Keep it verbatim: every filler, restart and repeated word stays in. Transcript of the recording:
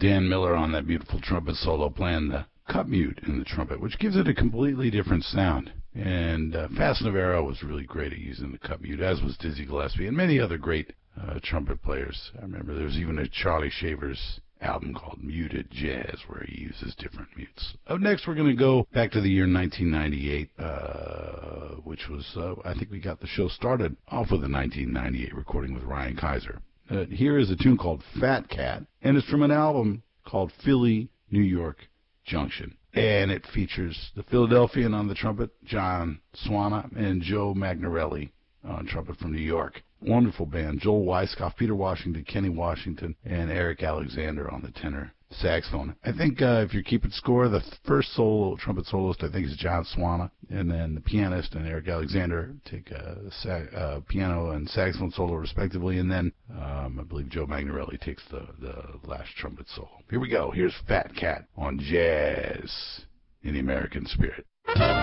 Dan Miller on that beautiful trumpet solo playing the cut mute in the trumpet, which gives it a completely different sound. And uh, Fats Navarro was really great at using the cut mute, as was Dizzy Gillespie and many other great uh, trumpet players. I remember there was even a Charlie Shavers album called Muted Jazz where he uses different mutes. Up next, we're going to go back to the year nineteen ninety-eight, uh, which was, uh, I think we got the show started off with a nineteen ninety-eight recording with Ryan Kaiser. Uh, here is a tune called Fat Cat, and it's from an album called Philly, New York Junction. And it features the Philadelphian on the trumpet, John Swana, and Joe Magnarelli on trumpet from New York. Wonderful band. Joel Weiskopf, Peter Washington, Kenny Washington, and Eric Alexander on the tenor saxophone. I think uh, if you're keeping score, the first solo trumpet soloist, I think, is John Swana, and then the pianist and Eric Alexander take a sa- uh, piano and saxophone solo respectively, and then um, I believe Joe Magnarelli takes the, the last trumpet solo. Here we go. Here's Fat Cat on Jazz in the American Spirit.